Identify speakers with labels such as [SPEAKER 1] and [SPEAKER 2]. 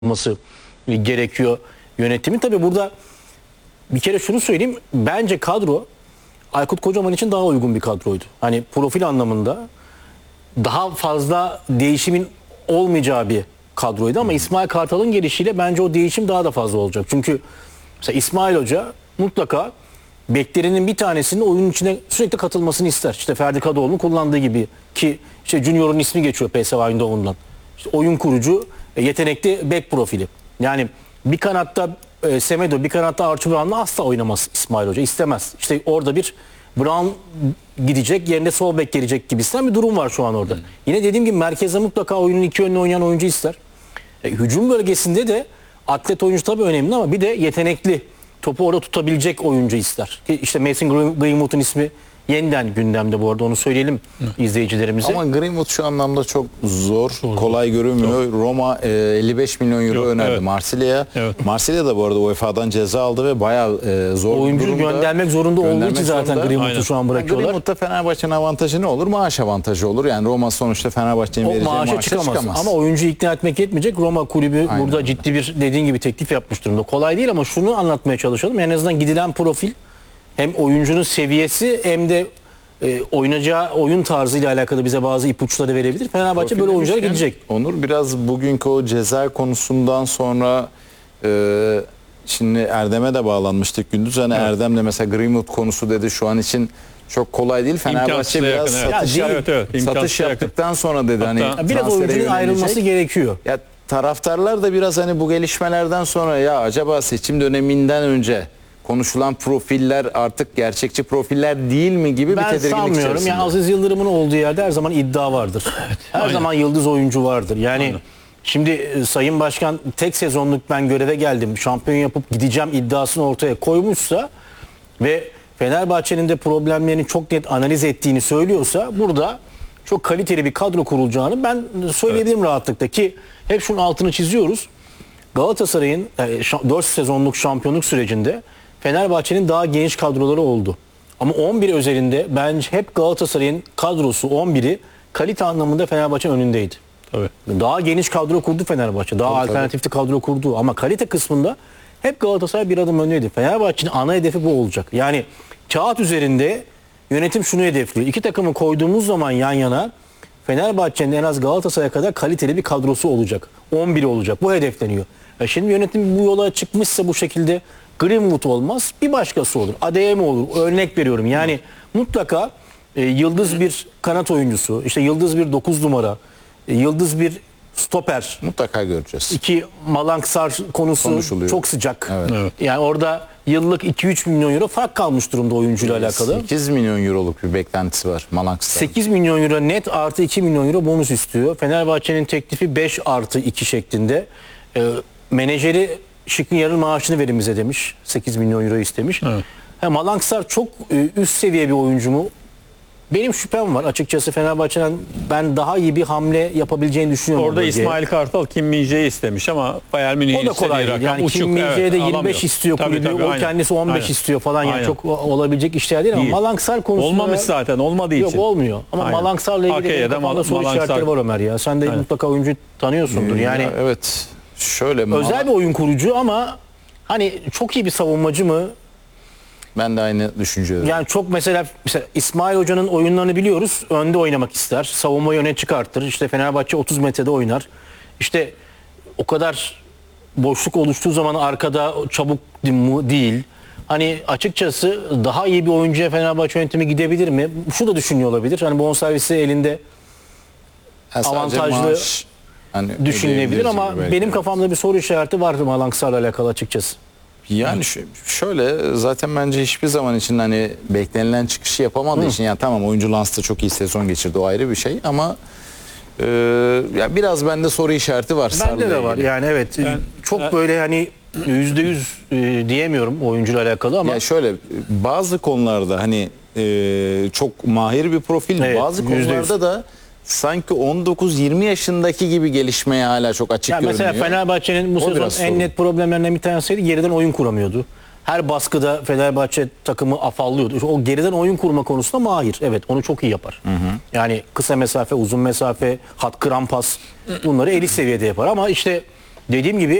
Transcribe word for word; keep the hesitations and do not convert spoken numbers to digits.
[SPEAKER 1] olması gerekiyor yönetimin. Tabii burada bir kere şunu söyleyeyim. Bence kadro Aykut Kocaman için daha uygun bir kadroydu. Hani profil anlamında daha fazla değişimin olmayacağı bir kadroydu ama İsmail Kartal'ın gelişiyle bence o değişim daha da fazla olacak. Çünkü mesela İsmail Hoca mutlaka beklerinin bir tanesinin oyunun içine sürekli katılmasını ister. İşte Ferdi Kadıoğlu'nun kullandığı gibi ki işte Junior'un ismi geçiyor P S V Eindhoven'dan. İşte oyun kurucu, yetenekli bek profili. Yani bir kanatta e, Semedo, bir kanatta Archie Brown'la asla oynamaz İsmail Hoca. İstemez. İşte orada bir Brown gidecek, yerine sol bek gelecek gibisinden bir durum var şu an orada. Hmm. Yine dediğim gibi merkezde mutlaka oyunun iki yönlü oynayan oyuncu ister. E, hücum bölgesinde de atlet oyuncu tabii önemli ama bir de yetenekli, topu orada tutabilecek oyuncu ister. İşte Mason Greenwood'un ismi yeniden gündemde bu arada, onu söyleyelim Hı. izleyicilerimize.
[SPEAKER 2] Ama Greenwood şu anlamda çok zor, zor kolay görünmüyor. Zor. Roma e, elli beş milyon euro Yok, önerdi evet. Marsilya'ya. Evet. Marsilya da bu arada U E F A'dan ceza aldı ve bayağı e, zor
[SPEAKER 1] oyuncu
[SPEAKER 2] durumda.
[SPEAKER 1] göndermek zorunda olduğu için zaten Greenwood'u şu an bırakıyorlar.
[SPEAKER 2] Greenwood'da Fenerbahçe'nin avantajı ne olur? Maaş avantajı olur. Yani Roma sonuçta Fenerbahçe'nin vereceği maaşa, maaşa çıkamaz. çıkamaz. Ama oyuncuyu ikna etmek yetmeyecek. Roma kulübü Aynen burada öyle. ciddi bir dediğin gibi teklif yapmış durumda. Kolay değil ama şunu anlatmaya çalışalım. En azından gidilen profil hem oyuncunun seviyesi hem de E, oynayacağı oyun tarzıyla alakalı bize bazı ipuçları verebilir. Fenerbahçe Profil böyle oyunculara gidecek. Onur, biraz bugünkü o ceza konusundan sonra e, şimdi Erdem'e de bağlanmıştık gündüz. Hani evet. Erdem de mesela Greenwood konusu dedi, şu an için çok kolay değil. Fenerbahçe biraz yakın, satış, evet. Yap, evet, evet. satış yaptıktan yakın. sonra dedi. Hatta hani
[SPEAKER 1] biraz oyuncunun ayrılması gerekiyor.
[SPEAKER 2] Ya taraftarlar da biraz hani bu gelişmelerden sonra ya acaba seçim döneminden önce konuşulan profiller artık gerçekçi profiller değil mi gibi ben bir tedirginlik içerisinde. Ben sanmıyorum.
[SPEAKER 1] Yani Aziz Yıldırım'ın olduğu yerde her zaman iddia vardır. Evet, her aynen. zaman yıldız oyuncu vardır. Yani aynen. Şimdi Sayın Başkan tek sezonluk ben göreve geldim, şampiyon yapıp gideceğim iddiasını ortaya koymuşsa ve Fenerbahçe'nin de problemlerini çok net analiz ettiğini söylüyorsa burada çok kaliteli bir kadro kurulacağını ben söyleyebilirim evet. rahatlıkla ki hep şunun altını çiziyoruz. Galatasaray'ın dört sezonluk şampiyonluk sürecinde Fenerbahçe'nin daha geniş kadroları oldu. Ama on bir özelinde bence hep Galatasaray'ın kadrosu on biri kalite anlamında Fenerbahçe'nin önündeydi. Tabii. Daha geniş kadro kurdu Fenerbahçe. Daha tabii, alternatifli tabii. kadro kurdu. Ama kalite kısmında hep Galatasaray bir adım öndeydi. Fenerbahçe'nin ana hedefi bu olacak. Yani kağıt üzerinde yönetim şunu hedefliyor. İki takımı koyduğumuz zaman yan yana Fenerbahçe'nin en az Galatasaray'a kadar kaliteli bir kadrosu olacak. on bir olacak. Bu hedefleniyor. Ya şimdi yönetim bu yola çıkmışsa bu şekilde Greenwood olmaz, bir başkası olur. A D M olur. Örnek veriyorum. Yani Hı. mutlaka e, yıldız bir kanat oyuncusu, işte yıldız bir dokuz numara, e, yıldız bir stoper.
[SPEAKER 2] Mutlaka göreceğiz.
[SPEAKER 1] İki Malang Sar konusu çok sıcak. Evet. Evet. Yani orada yıllık iki üç milyon euro fark kalmış durumda oyuncuyla evet, alakalı.
[SPEAKER 2] sekiz milyon euroluk bir beklentisi var Malang Sar'ın.
[SPEAKER 1] sekiz milyon euro net artı iki milyon euro bonus istiyor. Fenerbahçe'nin teklifi beş artı iki şeklinde. E, menajeri Şikrin maaşını verin bize demiş. sekiz milyon euro istemiş. Evet. Hem Malang Sar çok üst seviye bir oyuncu mu? Benim şüphem var. Açıkçası Fenerbahçe'den ben daha iyi bir hamle yapabileceğini düşünüyorum.
[SPEAKER 3] Orada İsmail Kartal Kim Min-jae'yi istemiş ama Bayern Münih'in
[SPEAKER 1] o da kolay değil. Yani Kim Min-jae de yirmi beş alamıyor. istiyor kulübü. Tabii, tabii, o aynen. kendisi on beş aynen. istiyor falan. Yani aynen. çok olabilecek işler değil ama değil. Malang Sar konusunda
[SPEAKER 3] olmamış zaten. Olmadığı için.
[SPEAKER 1] Yok olmuyor. Ama aynen. Malang Sar'la ilgili kafamda soru işaretleri var Ömer ya. Sen de aynen. mutlaka oyuncu tanıyorsundur. Yani
[SPEAKER 2] ya, evet. Şöyle
[SPEAKER 1] özel bir oyun kurucu ama hani çok iyi bir savunmacı mı?
[SPEAKER 2] Ben de aynı düşüncedeyim.
[SPEAKER 1] Yani çok mesela, mesela İsmail Hoca'nın oyunlarını biliyoruz. Önde oynamak ister. Savunmayı öne çıkartır. İşte Fenerbahçe otuz metrede oynar. İşte o kadar boşluk oluştuğu zaman arkada çabuk değil. Hani açıkçası daha iyi bir oyuncuya Fenerbahçe yönetimi gidebilir mi? Şu da düşünüyor olabilir. Hani bonservisi elinde yani avantajlı maaş, hani düşünülebilir ama benim evet. kafamda bir soru işareti var Malang Sar'la alakalı açıkçası.
[SPEAKER 2] Yani şöyle, zaten bence hiçbir zaman için hani beklenilen çıkışı yapamadığı Hı. için, yani tamam oyuncu Lans'ta çok iyi sezon geçirdi, o ayrı bir şey ama e, ya biraz bende soru işareti var.
[SPEAKER 1] Bende de var yani evet ben, çok ben, böyle hani yüzde yüz e, diyemiyorum oyuncuyla alakalı ama.
[SPEAKER 2] Ya şöyle, bazı konularda hani e, çok mahir bir profil, evet, bazı konularda da sanki on dokuz yirmi yaşındaki gibi gelişmeye hala çok açık yani görünüyor.
[SPEAKER 1] Mesela Fenerbahçe'nin bu o sezon en net problemlerinden bir tanesiydi. Geriden oyun kuramıyordu. Her baskıda Fenerbahçe takımı afallıyordu. O geriden oyun kurma konusunda mahir. Evet, onu çok iyi yapar. Hı hı. Yani kısa mesafe, uzun mesafe, hat kıran pas bunları elit seviyede yapar. Ama işte Dediğim gibi